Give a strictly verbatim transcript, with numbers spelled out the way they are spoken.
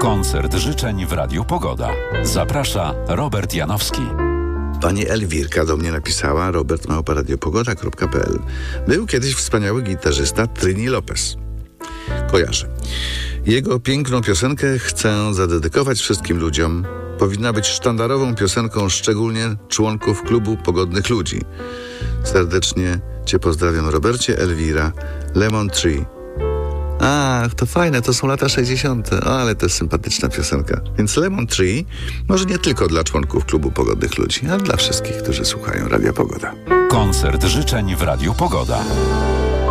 Koncert życzeń w Radiu Pogoda. Zaprasza Robert Janowski. Pani Elwirka do mnie napisała robert małpa radiopogoda kropka p l. Był kiedyś wspaniały gitarzysta Trini Lopez. Kojarzę. Jego piękną piosenkę chcę zadedykować wszystkim ludziom. Powinna być sztandarową piosenką szczególnie członków klubu Pogodnych Ludzi. Serdecznie Cię pozdrawiam, Robercie. Elwira, Lemon Tree. Ach, to fajne, to są lata sześćdziesiąte. O, ale to jest sympatyczna piosenka. Więc Lemon Tree może nie tylko dla członków klubu Pogodnych Ludzi, ale dla wszystkich, którzy słuchają Radia Pogoda. Koncert życzeń w Radiu Pogoda.